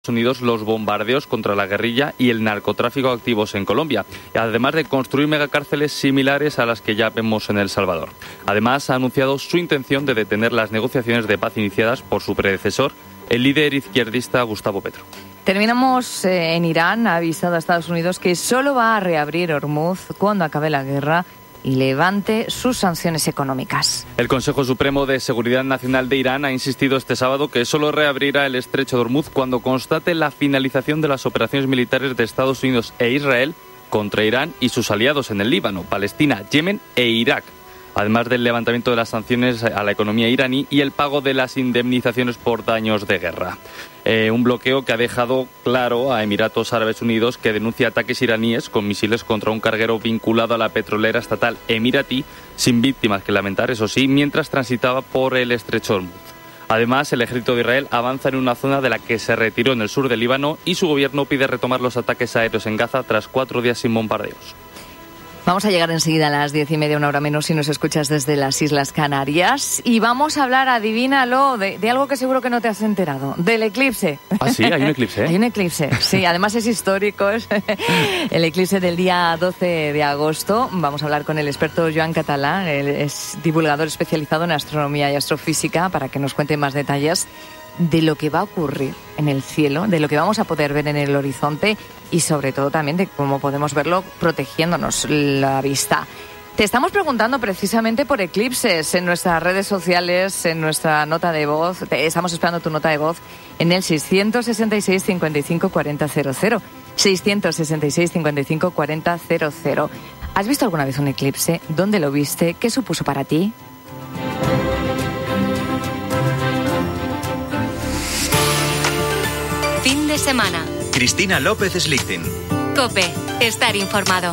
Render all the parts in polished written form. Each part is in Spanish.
Unidos los bombardeos contra la guerrilla y el narcotráfico activos en Colombia, además de construir megacárceles similares a las que ya vemos en El Salvador. Además, ha anunciado su intención de detener las negociaciones de paz iniciadas por su predecesor, el líder izquierdista Gustavo Petro. Terminamos en Irán. Ha avisado a Estados Unidos que solo va a reabrir Hormuz cuando acabe la guerra y levante sus sanciones económicas. El Consejo Supremo de Seguridad Nacional de Irán ha insistido este sábado que solo reabrirá el estrecho de Hormuz cuando constate la finalización de las operaciones militares de Estados Unidos e Israel contra Irán y sus aliados en el Líbano, Palestina, Yemen e Irak, además del levantamiento de las sanciones a la economía iraní y el pago de las indemnizaciones por daños de guerra. Un bloqueo que ha dejado claro a Emiratos Árabes Unidos, que denuncia ataques iraníes con misiles contra un carguero vinculado a la petrolera estatal emiratí, sin víctimas que lamentar, eso sí, mientras transitaba por el estrecho Hormuz. Además, el ejército de Israel avanza en una zona de la que se retiró en el sur del Líbano y su gobierno pide retomar los ataques aéreos en Gaza tras 4 días sin bombardeos. Vamos a llegar enseguida a las 10:30, una hora menos, si nos escuchas desde las Islas Canarias. Y vamos a hablar, adivínalo, de algo que seguro que no te has enterado, del eclipse. Ah, sí, hay un eclipse, ¿eh? Hay un eclipse, sí, además es histórico, es el eclipse del día 12 de agosto. Vamos a hablar con el experto Joan Català, él es divulgador especializado en astronomía y astrofísica, para que nos cuente más detalles de lo que va a ocurrir en el cielo, de lo que vamos a poder ver en el horizonte y sobre todo también de cómo podemos verlo protegiéndonos la vista. Te estamos preguntando precisamente por eclipses en nuestras redes sociales, en nuestra nota de voz. Estamos esperando tu nota de voz en el 666 55 40 00. 666 55 40 00. ¿Has visto alguna vez un eclipse? ¿Dónde lo viste? ¿Qué supuso para ti? Fin de semana. Cristina López Slichting. COPE. Estar informado.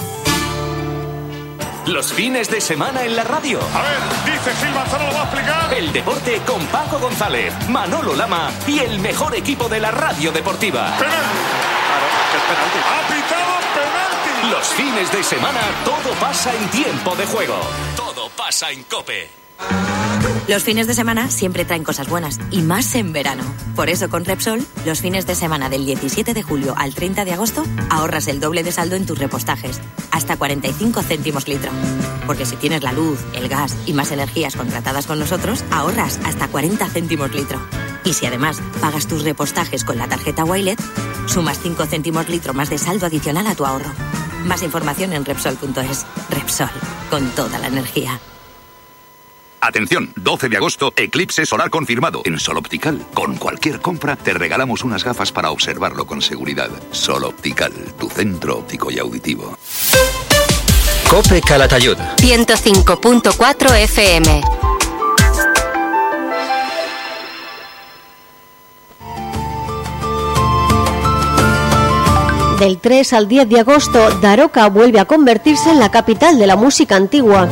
Los fines de semana en la radio. A ver, dice Gil Manzano, lo va a explicar. El deporte con Paco González, Manolo Lama y el mejor equipo de la radio deportiva. ¡Penalti! Claro, es penalti. ¡Ha pitado penalti! Los fines de semana todo pasa en tiempo de juego. Todo pasa en COPE. Los fines de semana siempre traen cosas buenas, y más en verano. Por eso con Repsol, los fines de semana del 17 de julio al 30 de agosto, ahorras el doble de saldo en tus repostajes, hasta 45 céntimos litro. Porque si tienes la luz, el gas y más energías contratadas con nosotros, ahorras hasta 40 céntimos litro. Y si además pagas tus repostajes con la tarjeta Wilet, sumas 5 céntimos litro más de saldo adicional a tu ahorro. Más información en Repsol.es. Repsol, con toda la energía. Atención, 12 de agosto, eclipse solar confirmado en Sol Optical. Con cualquier compra te regalamos unas gafas para observarlo con seguridad. Sol Optical, tu centro óptico y auditivo. COPE Calatayud. 105.4 FM. Del 3 al 10 de agosto, Daroca vuelve a convertirse en la capital de la música antigua.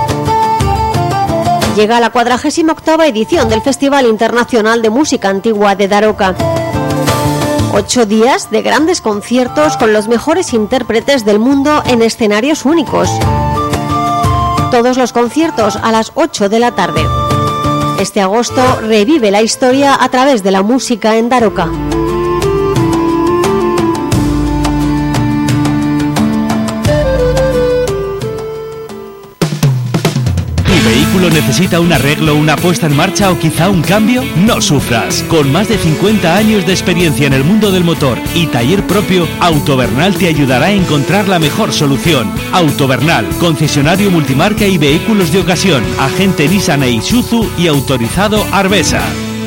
Llega la 48ª edición del Festival Internacional de Música Antigua de Daroca. 8 días de grandes conciertos con los mejores intérpretes del mundo en escenarios únicos. Todos los conciertos a las 8 de la tarde. Este agosto revive la historia a través de la música en Daroca. ¿Tu vehículo necesita un arreglo, una puesta en marcha o quizá un cambio? No sufras. Con más de 50 años de experiencia en el mundo del motor y taller propio, Autovernal te ayudará a encontrar la mejor solución. Autovernal, concesionario multimarca y vehículos de ocasión, agente Nissan e Isuzu y autorizado Arbesa.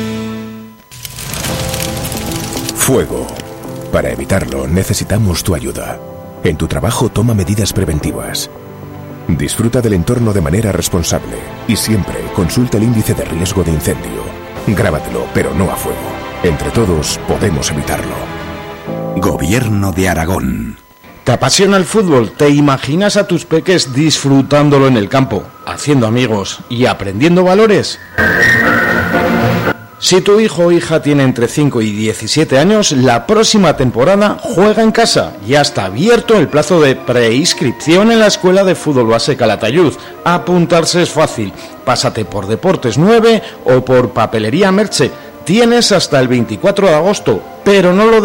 Fuego. Para evitarlo necesitamos tu ayuda. En tu trabajo toma medidas preventivas. Disfruta del entorno de manera responsable y siempre consulta el índice de riesgo de incendio. Grábatelo, pero no a fuego. Entre todos podemos evitarlo. Gobierno de Aragón. ¿Te apasiona el fútbol? ¿Te imaginas a tus peques disfrutándolo en el campo, haciendo amigos y aprendiendo valores? Si tu hijo o hija tiene entre 5 y 17 años, la próxima temporada juega en casa. Ya está abierto el plazo de preinscripción en la Escuela de Fútbol Base Calatayud. Apuntarse es fácil. Pásate por Deportes 9 o por Papelería Merche. Tienes hasta el 24 de agosto, pero no lo